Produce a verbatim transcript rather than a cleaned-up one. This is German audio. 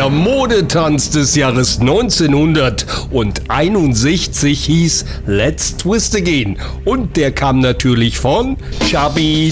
Der Modetanz des Jahres neunzehnhunderteinundsechzig hieß Let's Twist Again. Und der kam natürlich von Chubby